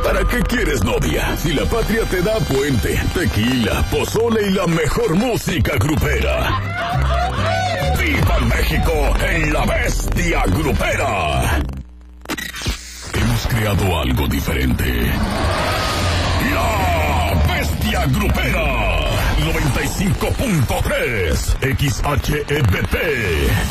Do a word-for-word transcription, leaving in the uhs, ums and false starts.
¿Para qué quieres novia? Si la patria te da puente, tequila, pozole y la mejor música grupera. ¡Viva México en la Bestia Grupera! Hemos creado algo diferente. La Bestia Grupera noventa y cinco punto tres X H E B P